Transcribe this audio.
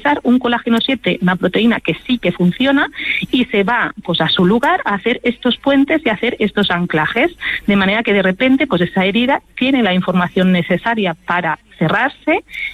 utilizar un colágeno 7, una proteína que sí que funciona, y se va pues a su lugar a hacer estos puentes y a hacer estos anclajes, de manera que de repente pues esa herida tiene la información necesaria para cerrarse